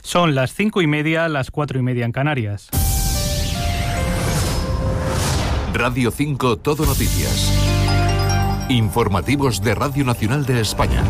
Son las 5:30, las 4:30 en Canarias. Radio 5 Todo Noticias. Informativos de Radio Nacional de España.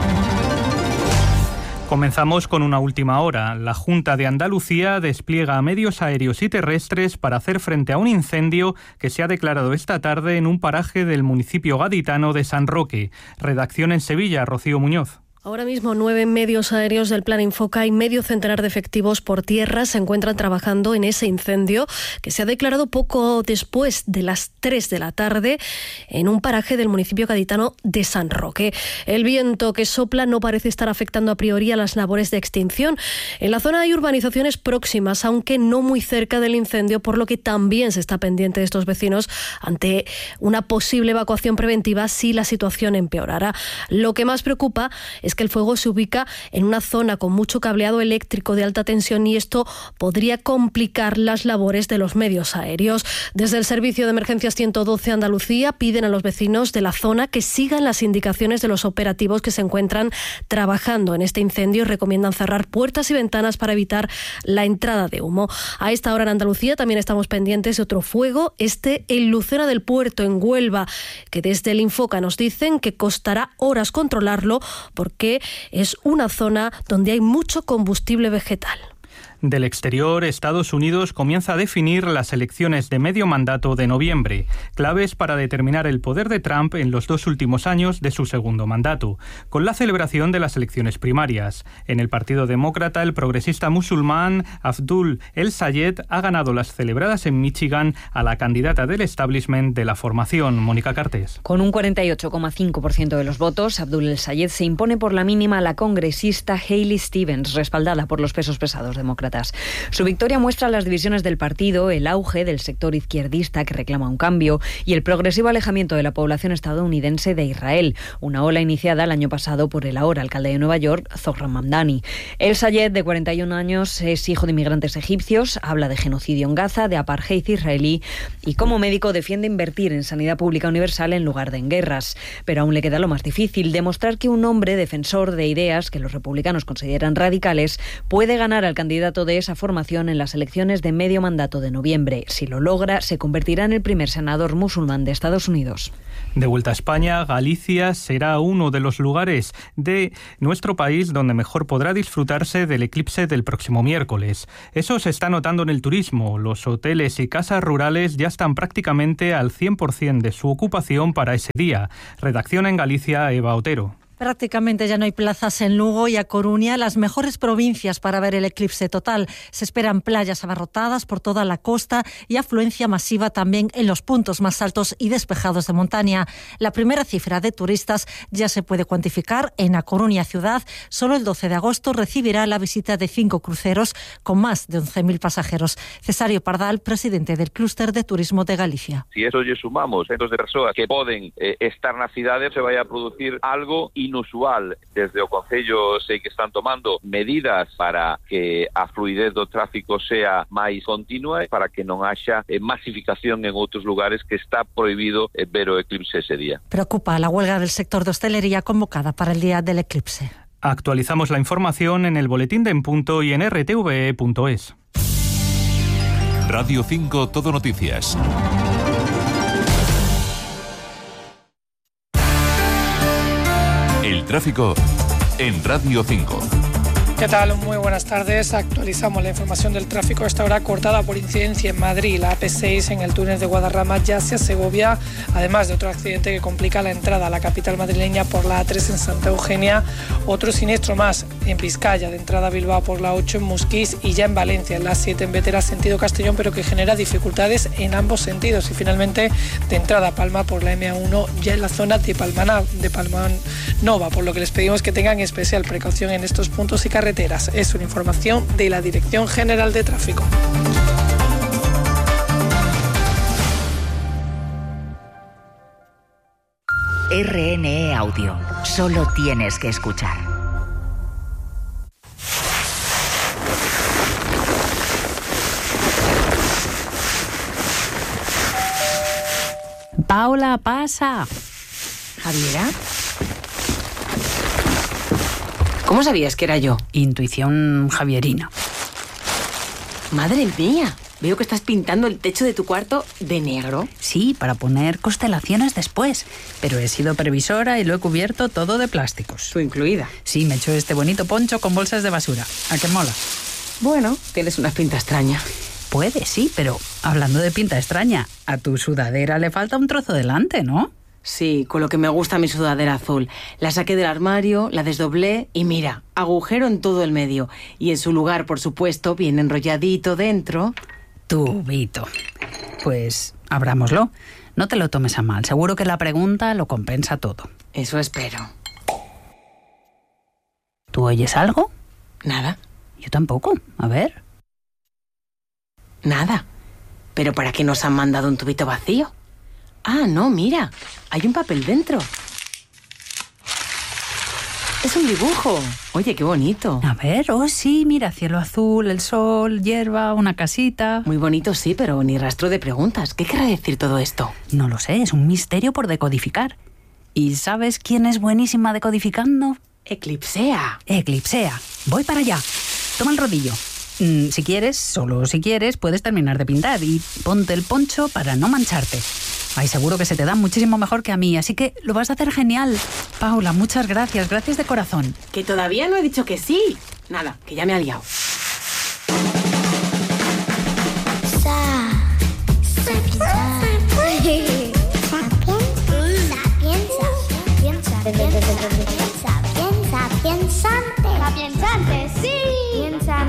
Comenzamos con una última hora. La Junta de Andalucía despliega medios aéreos y terrestres para hacer frente a un incendio que se ha declarado esta tarde en un paraje del municipio gaditano de San Roque. Redacción en Sevilla, Rocío Muñoz. Ahora mismo 9 medios aéreos del Plan Infoca y medio centenar de efectivos por tierra se encuentran trabajando en ese incendio que se ha declarado poco después de las 3 de la tarde en un paraje del municipio gaditano de San Roque. El viento que sopla no parece estar afectando a priori a las labores de extinción. En la zona hay urbanizaciones próximas, aunque no muy cerca del incendio, por lo que también se está pendiente de estos vecinos ante una posible evacuación preventiva si la situación empeorara. Lo que más preocupa es que el fuego se ubica en una zona con mucho cableado eléctrico de alta tensión y esto podría complicar las labores de los medios aéreos. Desde el Servicio de Emergencias 112 Andalucía piden a los vecinos de la zona que sigan las indicaciones de los operativos que se encuentran trabajando en este incendio y recomiendan cerrar puertas y ventanas para evitar la entrada de humo. A esta hora en Andalucía también estamos pendientes de otro fuego, en Lucena del Puerto, en Huelva, que desde el Infoca nos dicen que costará horas controlarlo porque es una zona donde hay mucho combustible vegetal. Del exterior, Estados Unidos comienza a definir las elecciones de medio mandato de noviembre, claves para determinar el poder de Trump en los 2 últimos años de su segundo mandato, con la celebración de las elecciones primarias. En el Partido Demócrata, el progresista musulmán Abdul El-Sayed ha ganado las celebradas en Michigan a la candidata del establishment de la formación, Mónica Cartés. Con un 48,5% de los votos, Abdul El-Sayed se impone por la mínima a la congresista Haley Stevens, respaldada por los pesos pesados demócratas. Su victoria muestra las divisiones del partido, el auge del sector izquierdista que reclama un cambio y el progresivo alejamiento de la población estadounidense de Israel, una ola iniciada el año pasado por el ahora alcalde de Nueva York, Zohran Mamdani. El-Sayed, de 41 años, es hijo de inmigrantes egipcios, habla de genocidio en Gaza, de apartheid israelí y como médico defiende invertir en sanidad pública universal en lugar de en guerras. Pero aún le queda lo más difícil, demostrar que un hombre defensor de ideas que los republicanos consideran radicales puede ganar al candidato de esa formación en las elecciones de medio mandato de noviembre. Si lo logra, se convertirá en el primer senador musulmán de Estados Unidos. De vuelta a España, Galicia será uno de los lugares de nuestro país donde mejor podrá disfrutarse del eclipse del próximo miércoles. Eso se está notando en el turismo. Los hoteles y casas rurales ya están prácticamente al 100% de su ocupación para ese día. Redacción en Galicia, Eva Otero. Prácticamente ya no hay plazas en Lugo y A Coruña, las mejores provincias para ver el eclipse total. Se esperan playas abarrotadas por toda la costa y afluencia masiva también en los puntos más altos y despejados de montaña. La primera cifra de turistas ya se puede cuantificar. En A Coruña ciudad, solo el 12 de agosto recibirá la visita de 5 cruceros con más de 11.000 pasajeros. Cesario Pardal, presidente del Clúster de Turismo de Galicia. Si eso lle sumamos centos de persoas que poden estar na cidade, se vai a producir algo inusual. Desde o Concello sei que están tomando medidas para que a fluidez do tráfico sea máis continua, para que non haxa masificación en outros lugares que está prohibido ver o eclipse ese día. Preocupa la huelga del sector de hostelería convocada para el día del eclipse. Actualizamos la información en el boletín de En Punto y en rtve.es. Radio 5 Todo Noticias. El tráfico en Radio 5. ¿Qué tal? Muy buenas tardes. Actualizamos la información del tráfico. A esta hora cortada por incidencia en Madrid. La AP6 en el túnel de Guadarrama ya hacia Segovia, además de otro accidente que complica la entrada a la capital madrileña por la A3 en Santa Eugenia. Otro siniestro más en Vizcaya, de entrada a Bilbao por la 8 en Musquís y ya en Valencia, en la 7 en Vetera, sentido Castellón, pero que genera dificultades en ambos sentidos. Y finalmente, de entrada a Palma por la MA1, ya en la zona de Palmanova, por lo que les pedimos que tengan especial precaución en estos puntos y carreteras. Es una información de la Dirección General de Tráfico. RNE Audio. Solo tienes que escuchar. Paula, pasa. Javiera. ¿Cómo sabías que era yo? Intuición javierina. Madre mía, veo que estás pintando el techo de tu cuarto de negro. Sí, para poner constelaciones después. Pero he sido previsora y lo he cubierto todo de plásticos. ¿Tú incluida? Sí, me he hecho este bonito poncho con bolsas de basura. ¿A qué mola? Bueno, tienes una pinta extraña. Puede, sí, pero hablando de pinta extraña, a tu sudadera le falta un trozo delante, ¿no? Sí, con lo que me gusta mi sudadera azul. La saqué del armario, la desdoblé y mira, agujero en todo el medio. Y en su lugar, por supuesto, bien enrolladito dentro... Tubito. Pues abrámoslo. No te lo tomes a mal. Seguro que la pregunta lo compensa todo. Eso espero. ¿Tú oyes algo? Nada. Yo tampoco. A ver. Nada. ¿Pero para qué nos han mandado un tubito vacío? Ah, no, mira. Hay un papel dentro. Es un dibujo. Oye, qué bonito. A ver, oh sí, mira, cielo azul, el sol, hierba, una casita. Muy bonito, sí, pero ni rastro de preguntas. ¿Qué querrá decir todo esto? No lo sé, es un misterio por decodificar. ¿Y sabes quién es buenísima decodificando? Eclipsea. Eclipsea. Voy para allá. Toma el rodillo. Si quieres, solo si quieres, puedes terminar de pintar y ponte el poncho para no mancharte. Ay, seguro que se te da muchísimo mejor que a mí, así que lo vas a hacer genial. Paula, muchas gracias, gracias de corazón. Que todavía no he dicho que sí. Nada, que ya me ha liado. Sapiensante, sí. Piensa.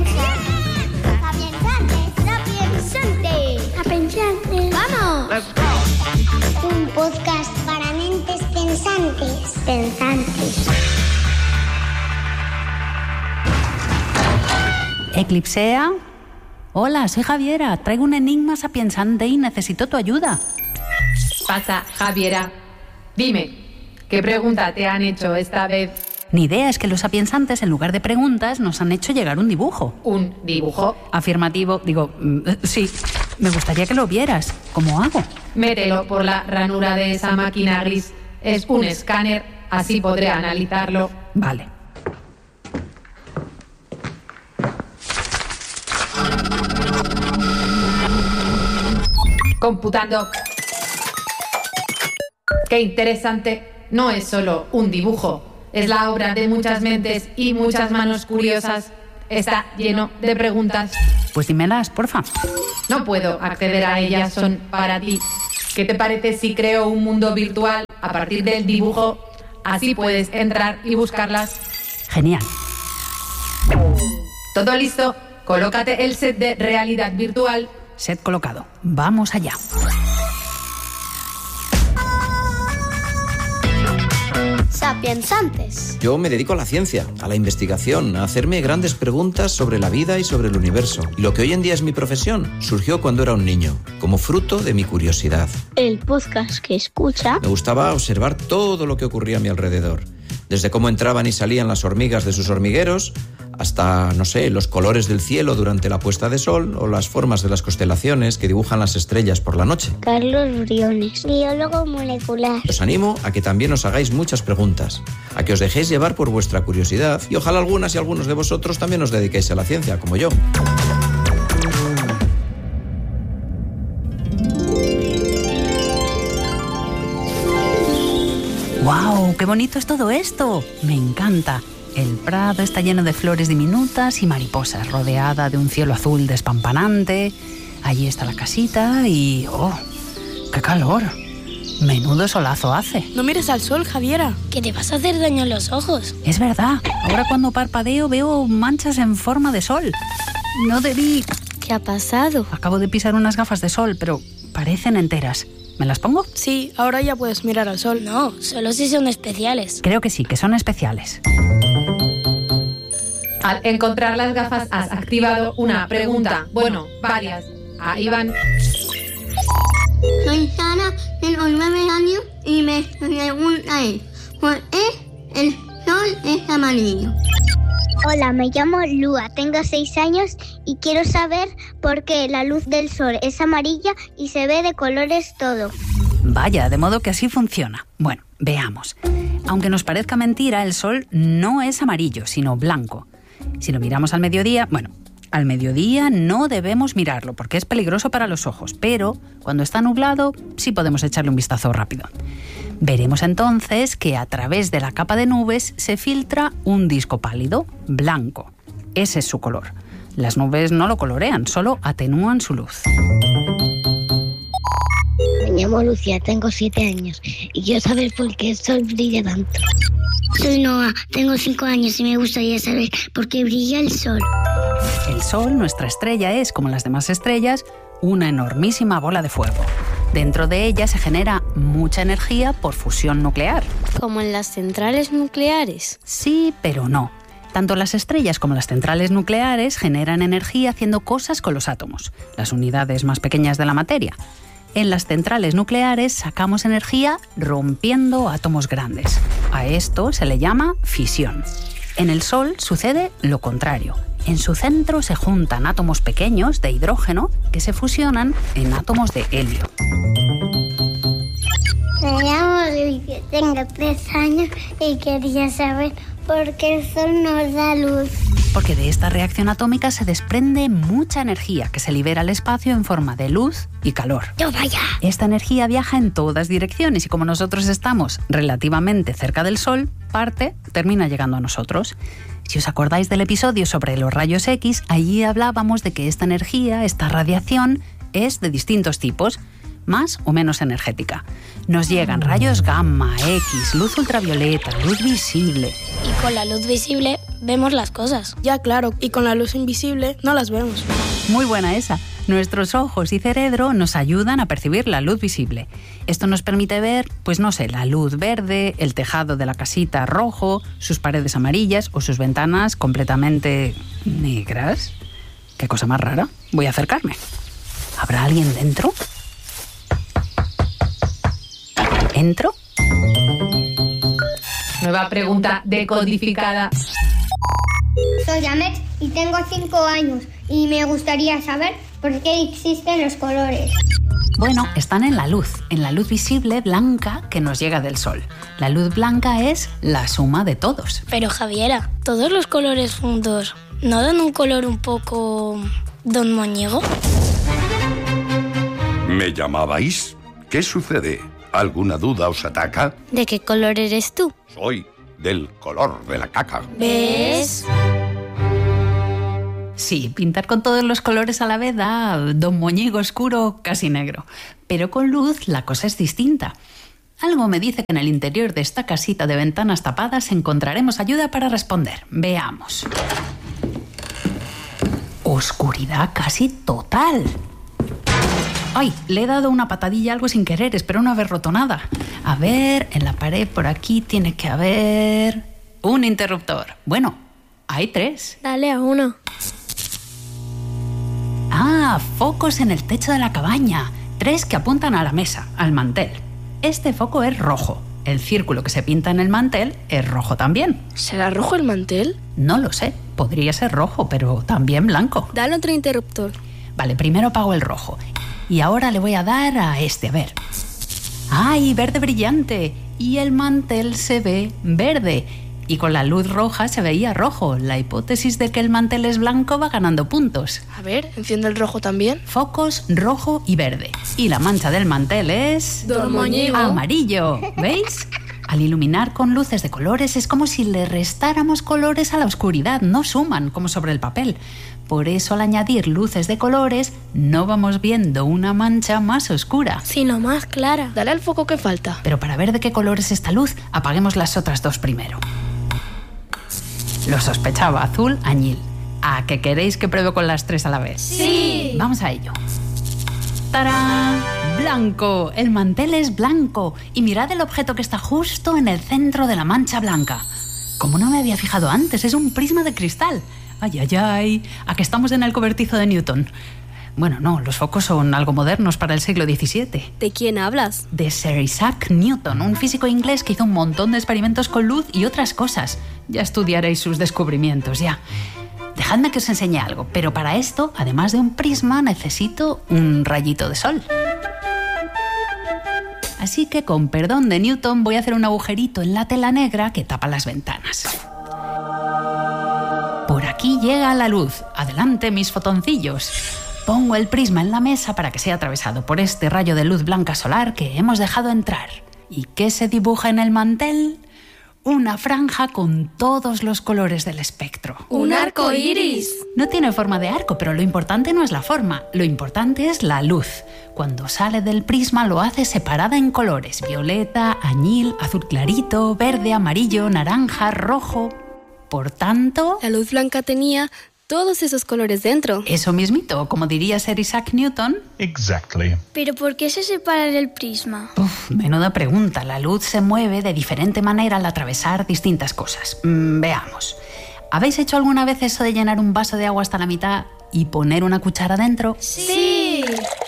Sapiensante. ¡Vamos! Let's go. Un podcast para mentes pensantes. Eclipsea. Hola, soy Javiera. Traigo un enigma sapiensante y necesito tu ayuda. Pasa, Javiera. Dime, ¿qué pregunta te han hecho esta vez? Ni idea, es que los sapiensantes, en lugar de preguntas, nos han hecho llegar un dibujo. ¿Un dibujo? Afirmativo. Sí. Me gustaría que lo vieras. ¿Cómo hago? Mételo por la ranura de esa máquina gris. Es un escáner, así podré analizarlo. Vale. Computando. Qué interesante. No es solo un dibujo. Es la obra de muchas mentes y muchas manos curiosas. Está lleno de preguntas. Pues dímelas, porfa. No puedo acceder a ellas, son para ti. ¿Qué te parece si creo un mundo virtual a partir del dibujo? Así puedes entrar y buscarlas. Genial. ¿Todo listo? Colócate el set de realidad virtual. Set colocado. Vamos allá. Sapiensantes. Yo me dedico a la ciencia, a la investigación, a hacerme grandes preguntas sobre la vida y sobre el universo. Y lo que hoy en día es mi profesión surgió cuando era un niño, como fruto de mi curiosidad. El podcast que escucha. Me gustaba observar todo lo que ocurría a mi alrededor. Desde cómo entraban y salían las hormigas de sus hormigueros, hasta, no sé, los colores del cielo durante la puesta de sol o las formas de las constelaciones que dibujan las estrellas por la noche. Carlos Briones, biólogo molecular. Os animo a que también os hagáis muchas preguntas, a que os dejéis llevar por vuestra curiosidad y ojalá algunas y algunos de vosotros también os dediquéis a la ciencia, como yo. ¡Guau! ¡Qué bonito es todo esto! Me encanta. El prado está lleno de flores diminutas y mariposas, rodeada de un cielo azul despampanante. Allí está la casita y... ¡oh! ¡Qué calor! Menudo solazo hace. No mires al sol, Javiera, que te vas a hacer daño en los ojos. Es verdad. Ahora cuando parpadeo veo manchas en forma de sol. No debí... ¿Qué ha pasado? Acabo de pisar unas gafas de sol, pero parecen enteras. ¿Me las pongo? Sí, ahora ya puedes mirar al sol. No, solo si son especiales. Creo que sí, que son especiales. Al encontrar las gafas has activado una pregunta. Bueno, varias. Ahí van. Soy Sara, tengo 9 años y me pregunta es, ¿por qué el sol es amarillo? Hola, me llamo Lua, tengo 6 años y quiero saber por qué la luz del sol es amarilla y se ve de colores todo. Vaya, de modo que así funciona. Bueno, veamos. Aunque nos parezca mentira, el Sol no es amarillo, sino blanco. Si lo miramos al mediodía, al mediodía no debemos mirarlo porque es peligroso para los ojos, pero cuando está nublado sí podemos echarle un vistazo rápido. Veremos entonces que a través de la capa de nubes se filtra un disco pálido, blanco. Ese es su color. Las nubes no lo colorean, solo atenúan su luz. Me llamo Lucía, tengo 7 años y quiero saber por qué el sol brilla tanto. Soy Noah, tengo 5 años y me gustaría saber por qué brilla el sol. El Sol, nuestra estrella, es, como las demás estrellas, una enormísima bola de fuego. Dentro de ella se genera mucha energía por fusión nuclear. ¿Como en las centrales nucleares? Sí, pero no. Tanto las estrellas como las centrales nucleares generan energía haciendo cosas con los átomos, las unidades más pequeñas de la materia. En las centrales nucleares sacamos energía rompiendo átomos grandes. A esto se le llama fisión. En el Sol sucede lo contrario. En su centro se juntan átomos pequeños de hidrógeno que se fusionan en átomos de helio. Me llamo Luis, tengo 3 años y quería saber por qué el sol nos da luz. Porque de esta reacción atómica se desprende mucha energía que se libera al espacio en forma de luz y calor. ¡Yo vaya! Esta energía viaja en todas direcciones y como nosotros estamos relativamente cerca del Sol, parte termina llegando a nosotros. Si os acordáis del episodio sobre los rayos X, allí hablábamos de que esta energía, esta radiación, es de distintos tipos, más o menos energética. Nos llegan rayos gamma, X, luz ultravioleta, luz visible. Y con la luz visible vemos las cosas. Ya, claro, y con la luz invisible no las vemos. Muy buena esa. Nuestros ojos y cerebro nos ayudan a percibir la luz visible. Esto nos permite ver, la luz verde, el tejado de la casita rojo, sus paredes amarillas o sus ventanas completamente negras. Qué cosa más rara. Voy a acercarme. ¿Habrá alguien dentro? ¿Entro? Nueva pregunta decodificada. Soy Amex y tengo 5 años y me gustaría saber por qué existen los colores. Bueno, están en la luz visible blanca que nos llega del Sol. La luz blanca es la suma de todos. Pero Javiera, ¿todos los colores juntos no dan un color un poco don moñigo? ¿Me llamabais? ¿Qué sucede? ¿Alguna duda os ataca? ¿De qué color eres tú? Soy del color de la caca. ¿Ves? Sí, pintar con todos los colores a la vez da don moñigo oscuro casi negro. Pero con luz la cosa es distinta. Algo me dice que en el interior de esta casita de ventanas tapadas encontraremos ayuda para responder. Veamos. Oscuridad casi total. ¡Ay! Le he dado una patadilla a algo sin querer, espero no haber roto nada. A ver, en la pared por aquí tiene que haber un interruptor. Bueno, hay 3. Dale a uno. Ah, focos en el techo de la cabaña. 3 que apuntan a la mesa, al mantel. Este foco es rojo. El círculo que se pinta en el mantel es rojo también. ¿Será rojo el mantel? No lo sé. Podría ser rojo, pero también blanco. Dale otro interruptor. Vale, primero apago el rojo. Y ahora le voy a dar a este, a ver. ¡Ay, verde brillante! Y el mantel se ve verde. Y con la luz roja se veía rojo. La hipótesis de que el mantel es blanco va ganando puntos. A ver, enciende el rojo también. Focos rojo y verde. Y la mancha del mantel es... don moñigo. Amarillo. ¿Veis? Al iluminar con luces de colores es como si le restáramos colores a la oscuridad. No suman, como sobre el papel. Por eso al añadir luces de colores no vamos viendo una mancha más oscura, sino más clara. Dale al foco que falta. Pero para ver de qué color es esta luz, apaguemos las otras 2 primero. Lo sospechaba, azul, añil. ¿A qué queréis que pruebe con las 3 a la vez? ¡Sí! Vamos a ello. ¡Tarán! ¡Blanco! El mantel es blanco. Y mirad el objeto que está justo en el centro de la mancha blanca. Como no me había fijado antes, es un prisma de cristal. ¡Ay, ay, ay! ¿A que estamos en el cobertizo de Newton? Bueno, no, los focos son algo modernos para el siglo XVII. ¿De quién hablas? De Sir Isaac Newton, un físico inglés que hizo un montón de experimentos con luz y otras cosas. Ya estudiaréis sus descubrimientos, ya. Dejadme que os enseñe algo, pero para esto, además de un prisma, necesito un rayito de sol. Así que, con perdón de Newton, voy a hacer un agujerito en la tela negra que tapa las ventanas. Por aquí llega la luz. Adelante, mis fotoncillos. Pongo el prisma en la mesa para que sea atravesado por este rayo de luz blanca solar que hemos dejado entrar. ¿Y qué se dibuja en el mantel? Una franja con todos los colores del espectro. ¡Un arco iris! No tiene forma de arco, pero lo importante no es la forma, lo importante es la luz. Cuando sale del prisma lo hace separada en colores: violeta, añil, azul clarito, verde, amarillo, naranja, rojo. Por tanto, la luz blanca tenía todos esos colores dentro. Eso mismito, como diría Sir Isaac Newton. Exactly. ¿Pero por qué se separa el prisma? Menuda pregunta. La luz se mueve de diferente manera al atravesar distintas cosas. Veamos. ¿Habéis hecho alguna vez eso de llenar un vaso de agua hasta la mitad y poner una cuchara dentro? ¡Sí!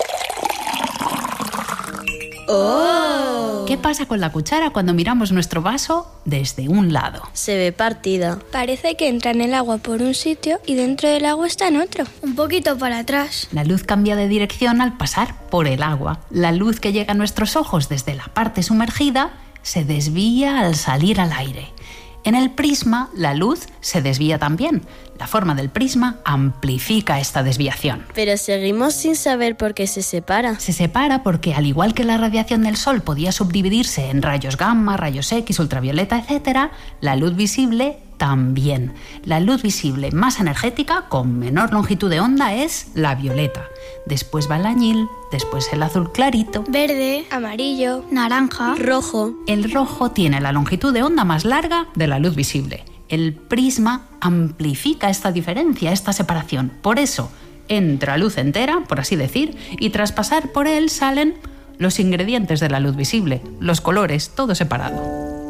¡Oh! ¿Qué pasa con la cuchara cuando miramos nuestro vaso desde un lado? Se ve partida. Parece que entra en el agua por un sitio y dentro del agua está en otro. Un poquito para atrás. La luz cambia de dirección al pasar por el agua. La luz que llega a nuestros ojos desde la parte sumergida se desvía al salir al aire. En el prisma, la luz se desvía también. La forma del prisma amplifica esta desviación. Pero seguimos sin saber por qué se separa. Se separa porque, al igual que la radiación del Sol podía subdividirse en rayos gamma, rayos X, ultravioleta, etc., la luz visible también. La luz visible más energética, con menor longitud de onda, es la violeta. Después va el añil, después el azul clarito, verde, amarillo, naranja, rojo. El rojo tiene la longitud de onda más larga de la luz visible. El prisma amplifica esta diferencia, esta separación. Por eso entra luz entera, por así decir, y tras pasar por él salen los ingredientes de la luz visible, los colores, todo separado.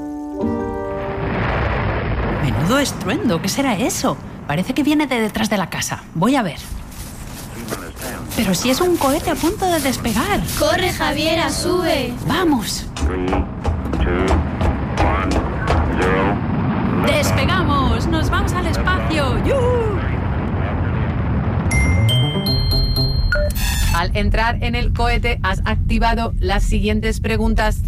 ¡Menudo estruendo! ¿Qué será eso? Parece que viene de detrás de la casa. Voy a ver. Pero si es un cohete a punto de despegar. ¡Corre, Javiera, sube! ¡Vamos! 3, 2, 1, 0. ¡Despegamos! ¡Nos vamos al espacio! ¡Yuhu! Al entrar en el cohete has activado las siguientes preguntas.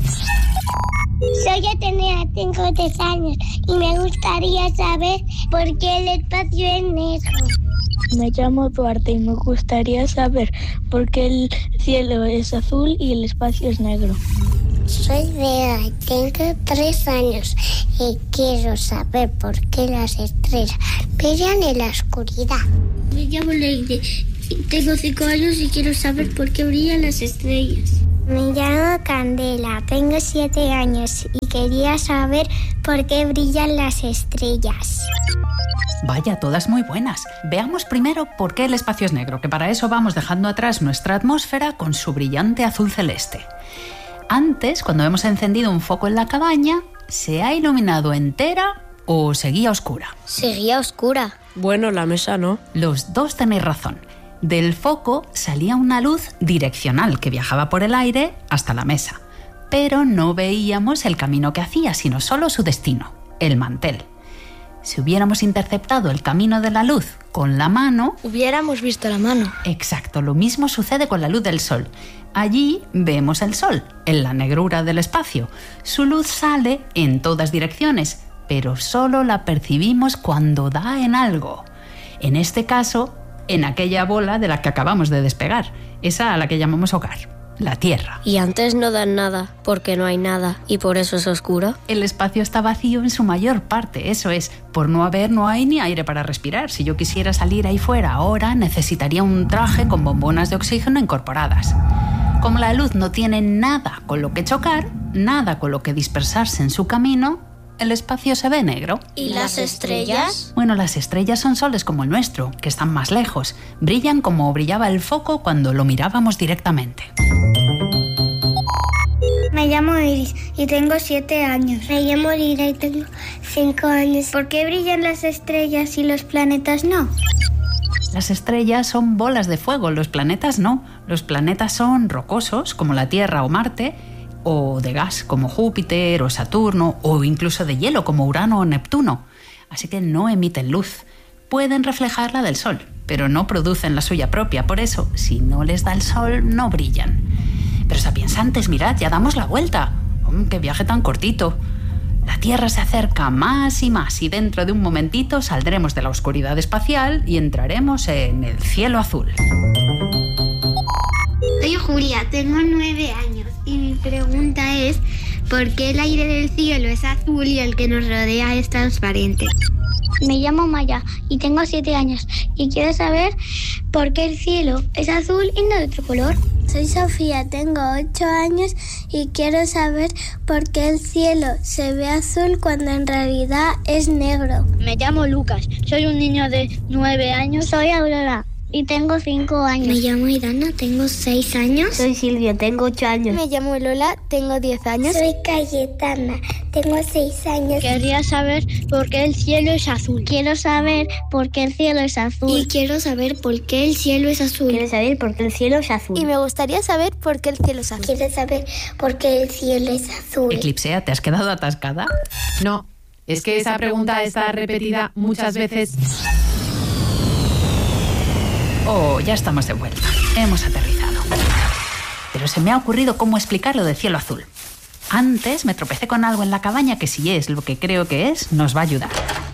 Soy Atenea, tengo 3 años y me gustaría saber por qué el espacio es negro. Me llamo Duarte y me gustaría saber por qué el cielo es azul y el espacio es negro. Soy Bea, tengo 3 años y quiero saber por qué las estrellas brillan en la oscuridad. Me llamo Leide, tengo 5 años y quiero saber por qué brillan las estrellas. Me llamo Candela, tengo 7 años y quería saber por qué brillan las estrellas. Vaya, todas muy buenas. Veamos primero por qué el espacio es negro, que para eso vamos dejando atrás nuestra atmósfera con su brillante azul celeste. Antes, cuando hemos encendido un foco en la cabaña, ¿se ha iluminado entera o seguía oscura? Seguía oscura. Bueno, la mesa no. Los dos tenéis razón. Del foco salía una luz direccional que viajaba por el aire hasta la mesa. Pero no veíamos el camino que hacía, sino solo su destino, el mantel. Si hubiéramos interceptado el camino de la luz con la mano... hubiéramos visto la mano. Exacto, lo mismo sucede con la luz del sol. Allí vemos el sol, en la negrura del espacio. Su luz sale en todas direcciones, pero solo la percibimos cuando da en algo. En este caso, en aquella bola de la que acabamos de despegar, esa a la que llamamos hogar. La Tierra. Y antes no dan nada, porque no hay nada, y por eso es oscuro. El espacio está vacío en su mayor parte, eso es. Por no haber, no hay ni aire para respirar. Si yo quisiera salir ahí fuera ahora, necesitaría un traje con bombonas de oxígeno incorporadas. Como la luz no tiene nada con lo que chocar, nada con lo que dispersarse en su camino, el espacio se ve negro. ¿Y las estrellas? Bueno, las estrellas son soles como el nuestro, que están más lejos. Brillan como brillaba el foco cuando lo mirábamos directamente. Me llamo Iris y tengo 7 años. Me llamo Lira y tengo 5 años. ¿Por qué brillan las estrellas y los planetas no? Las estrellas son bolas de fuego, los planetas no. Los planetas son rocosos, como la Tierra o Marte, o de gas, como Júpiter o Saturno, o incluso de hielo, como Urano o Neptuno. Así que no emiten luz. Pueden reflejar la del Sol, pero no producen la suya propia. Por eso, si no les da el Sol, no brillan. Pero sapiensantes, mirad, ya damos la vuelta. ¡Qué viaje tan cortito! La Tierra se acerca más y más y dentro de un momentito saldremos de la oscuridad espacial y entraremos en el cielo azul. Soy Julia, tengo 9 años y mi pregunta es ¿por qué el aire del cielo es azul y el que nos rodea es transparente? Me llamo Maya y tengo 7 años y quiero saber por qué el cielo es azul y no de otro color. Soy Sofía, tengo 8 años y quiero saber por qué el cielo se ve azul cuando en realidad es negro. Me llamo Lucas, soy un niño de 9 años. Soy Aurora y tengo 5 años. Me llamo Irana, tengo 6 años. Soy Silvia, tengo 8 años. Me llamo Lola, tengo 10 años. Soy Cayetana, tengo 6 años. Quería saber por qué el cielo es azul. Quiero saber por qué el cielo es azul. Y quiero saber por qué el cielo es azul. Quiero saber por qué el cielo es azul. Y me gustaría saber por qué el cielo es azul. Quiero saber por qué el cielo es azul. Eclipsea, ¿te has quedado atascada? No, es que esa pregunta está repetida muchas veces. Oh, ya estamos de vuelta. Hemos aterrizado. Pero se me ha ocurrido cómo explicar lo del cielo azul. Antes me tropecé con algo en la cabaña que, si es lo que creo que es, nos va a ayudar.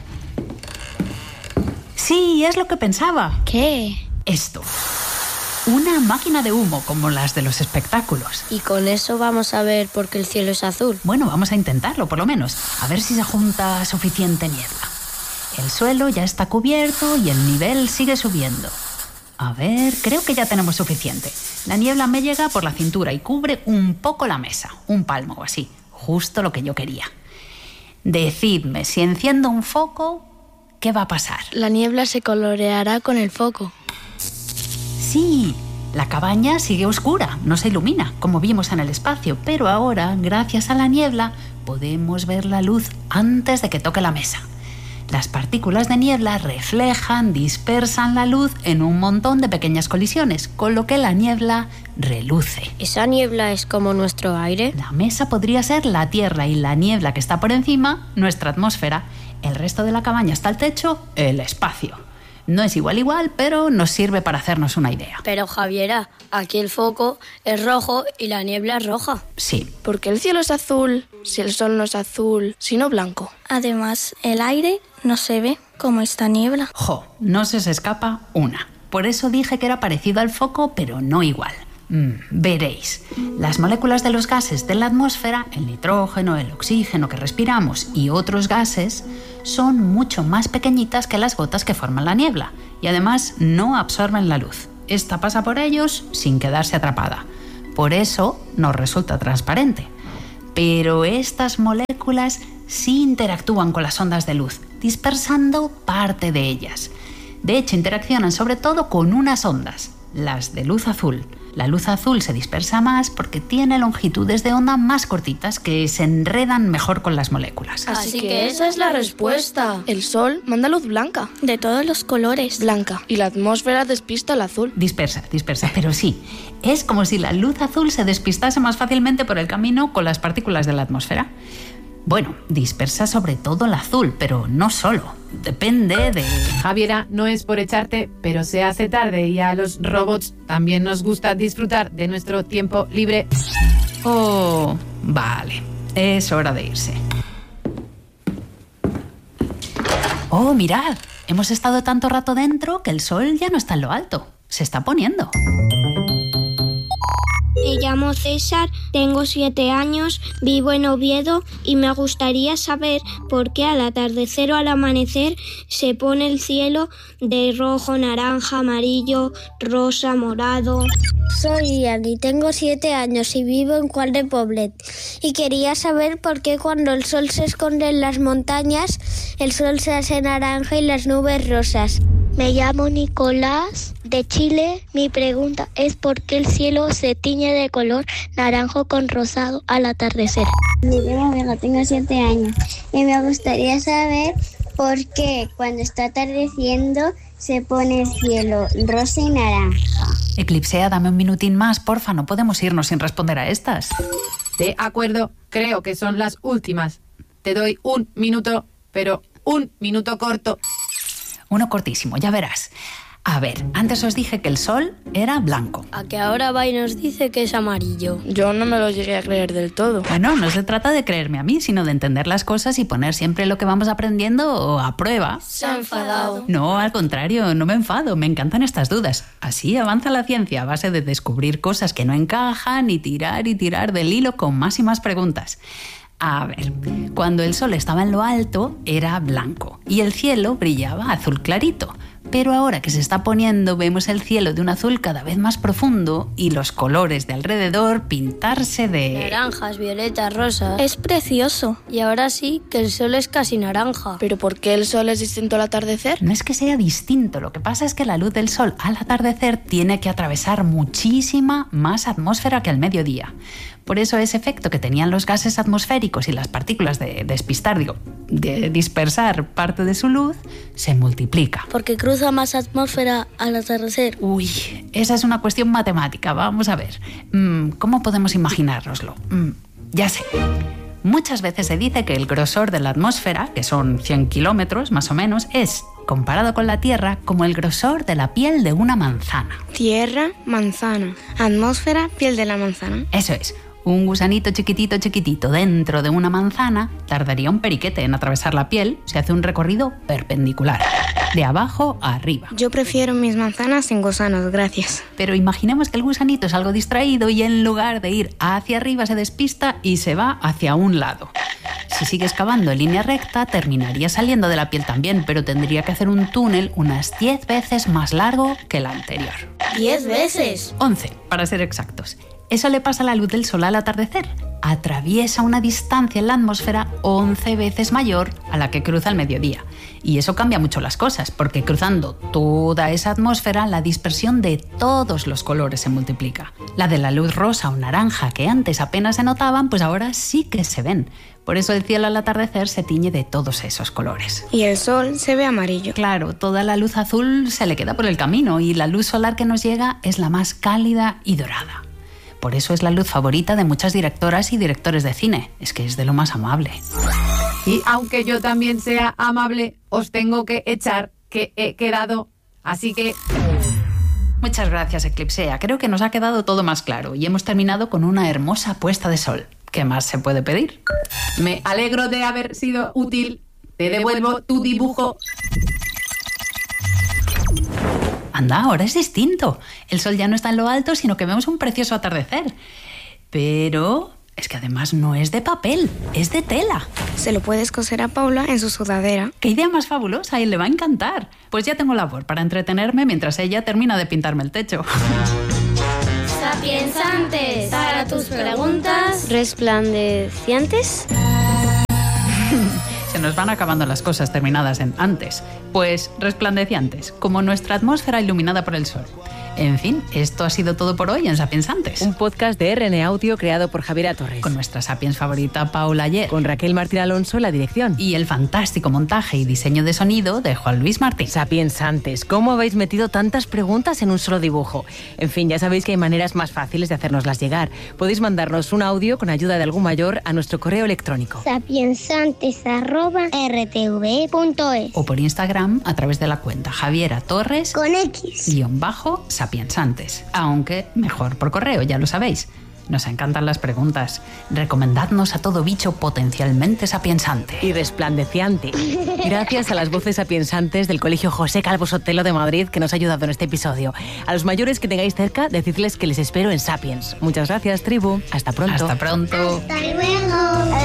Sí, es lo que pensaba. ¿Qué? Esto. Una máquina de humo, como las de los espectáculos. ¿Y con eso vamos a ver por qué el cielo es azul? Bueno, vamos a intentarlo, por lo menos. A ver si se junta suficiente niebla. El suelo ya está cubierto y el nivel sigue subiendo. A ver, creo que ya tenemos suficiente. La niebla me llega por la cintura y cubre un poco la mesa, un palmo o así, justo lo que yo quería. Decidme, si enciendo un foco, ¿qué va a pasar? La niebla se coloreará con el foco. Sí, la cabaña sigue oscura, no se ilumina, como vimos en el espacio, pero ahora, gracias a la niebla, podemos ver la luz antes de que toque la mesa. Las partículas de niebla reflejan, dispersan la luz en un montón de pequeñas colisiones, con lo que la niebla reluce. ¿Esa niebla es como nuestro aire? La mesa podría ser la Tierra y la niebla que está por encima, nuestra atmósfera. El resto de la cabaña hasta el techo, el espacio. No es igual, pero nos sirve para hacernos una idea. Pero Javiera, aquí el foco es rojo y la niebla es roja. Sí. ¿Por qué el cielo es azul si el sol no es azul, sino blanco? Además, el aire no se ve como esta niebla. No se os escapa una. Por eso dije que era parecido al foco, pero no igual. Veréis, las moléculas de los gases de la atmósfera, el nitrógeno, el oxígeno que respiramos y otros gases, son mucho más pequeñitas que las gotas que forman la niebla y además no absorben la luz. Esta pasa por ellos sin quedarse atrapada. Por eso nos resulta transparente. Pero estas moléculas sí interactúan con las ondas de luz, dispersando parte de ellas. De hecho, interaccionan sobre todo con unas ondas, las de luz azul. La luz azul se dispersa más porque tiene longitudes de onda más cortitas que se enredan mejor con las moléculas. Así que esa es la respuesta. El sol manda luz blanca, de todos los colores. Blanca. Y la atmósfera despista el azul. Dispersa, pero sí. Es como si la luz azul se despistase más fácilmente por el camino con las partículas de la atmósfera. Bueno, dispersa sobre todo el azul, pero no solo. Depende de... Javiera, no es por echarte, pero se hace tarde y a los robots también nos gusta disfrutar de nuestro tiempo libre. Oh, vale. Es hora de irse. Oh, mirad. Hemos estado tanto rato dentro que el sol ya no está en lo alto. Se está poniendo. Me llamo César, tengo 7 años, vivo en Oviedo y me gustaría saber por qué al atardecer o al amanecer se pone el cielo de rojo, naranja, amarillo, rosa, morado. Soy Ian y tengo 7 años y vivo en Cuart de Poblet y quería saber por qué cuando el sol se esconde en las montañas el sol se hace naranja y las nubes rosas. Me llamo Nicolás, de Chile. Mi pregunta es por qué el cielo se tiñe de color naranjo con rosado al atardecer. Me llamo Vega, tengo 7 años y me gustaría saber por qué cuando está atardeciendo se pone el cielo rosa y naranja. Eclipsea, dame un minutín más, porfa, no podemos irnos sin responder a estas. De acuerdo, creo que son las últimas. Te doy 1 minuto, pero 1 minuto corto. Uno cortísimo, ya verás. A ver, antes os dije que el sol era blanco. A que ahora va y nos dice que es amarillo. Yo no me lo llegué a creer del todo. Bueno, no se trata de creerme a mí, sino de entender las cosas y poner siempre lo que vamos aprendiendo a prueba. Se ha enfadado. No, al contrario, no me enfado, me encantan estas dudas. Así avanza la ciencia a base de descubrir cosas que no encajan y tirar del hilo con más y más preguntas. A ver, cuando el sol estaba en lo alto era blanco y el cielo brillaba azul clarito. Pero ahora que se está poniendo vemos el cielo de un azul cada vez más profundo y los colores de alrededor pintarse de... naranjas, violetas, rosas. Es precioso. Y ahora sí que el sol es casi naranja. ¿Pero por qué el sol es distinto al atardecer? No es que sea distinto, lo que pasa es que la luz del sol al atardecer tiene que atravesar muchísima más atmósfera que al mediodía. Por eso ese efecto que tenían los gases atmosféricos y las partículas de dispersar parte de su luz, se multiplica. Porque cruza más atmósfera al atardecer. Uy, esa es una cuestión matemática. Vamos a ver. ¿Cómo podemos imaginárnoslo? Ya sé. Muchas veces se dice que el grosor de la atmósfera, que son 100 kilómetros más o menos, es, comparado con la Tierra, como el grosor de la piel de una manzana. Tierra, manzana. Atmósfera, piel de la manzana. Eso es. Un gusanito chiquitito dentro de una manzana tardaría un periquete en atravesar la piel si hace un recorrido perpendicular, de abajo a arriba. Yo prefiero mis manzanas sin gusanos, gracias. Pero imaginemos que el gusanito es algo distraído y en lugar de ir hacia arriba se despista y se va hacia un lado. Si sigues cavando en línea recta, terminaría saliendo de la piel también, pero tendría que hacer un túnel unas 10 veces más largo que el anterior. ¿10 veces? 11, para ser exactos. Eso le pasa a la luz del sol al atardecer. Atraviesa una distancia en la atmósfera 11 veces mayor a la que cruza al mediodía. Y eso cambia mucho las cosas, porque cruzando toda esa atmósfera, la dispersión de todos los colores se multiplica. La de la luz rosa o naranja, que antes apenas se notaban, pues ahora sí que se ven. Por eso el cielo al atardecer se tiñe de todos esos colores. Y el sol se ve amarillo. Claro, toda la luz azul se le queda por el camino y la luz solar que nos llega es la más cálida y dorada. Por eso es la luz favorita de muchas directoras y directores de cine. Es que es de lo más amable. Y aunque yo también sea amable, os tengo que echar que he quedado. Así que... Muchas gracias, Eclipsea. Creo que nos ha quedado todo más claro y hemos terminado con una hermosa puesta de sol. ¿Qué más se puede pedir? Me alegro de haber sido útil. Te devuelvo tu dibujo. Anda, ahora es distinto. El sol ya no está en lo alto, sino que vemos un precioso atardecer. Pero es que además no es de papel, es de tela. Se lo puedes coser a Paula en su sudadera. ¡Qué idea más fabulosa! Y le va a encantar. Pues ya tengo labor para entretenerme mientras ella termina de pintarme el techo. Sapiensantes, para tus preguntas. ¿Resplandecientes? Se nos van acabando las cosas terminadas en antes. Pues resplandecientes, como nuestra atmósfera iluminada por el sol. En fin, esto ha sido todo por hoy en Sapiensantes. Un podcast de RN Audio creado por Javiera Torres. Con nuestra Sapiens favorita Paula Ayer. Con Raquel Martín Alonso en la dirección. Y el fantástico montaje y diseño de sonido de Juan Luis Martín. Sapiensantes, ¿cómo habéis metido tantas preguntas en un solo dibujo? En fin, ya sabéis que hay maneras más fáciles de hacérnoslas llegar. Podéis mandarnos un audio con ayuda de algún mayor a nuestro correo electrónico. sapiensantes@rtv.es O por Instagram a través de la cuenta Javiera Torres con X _sapiensantes. Aunque mejor por correo, ya lo sabéis. Nos encantan las preguntas. Recomendadnos a todo bicho potencialmente sapiensante. Y resplandeciente. Gracias a las voces sapiensantes del Colegio José Calvo Sotelo de Madrid que nos ha ayudado en este episodio. A los mayores que tengáis cerca, decidles que les espero en Sapiens. Muchas gracias, tribu. Hasta pronto. Hasta pronto. Hasta luego.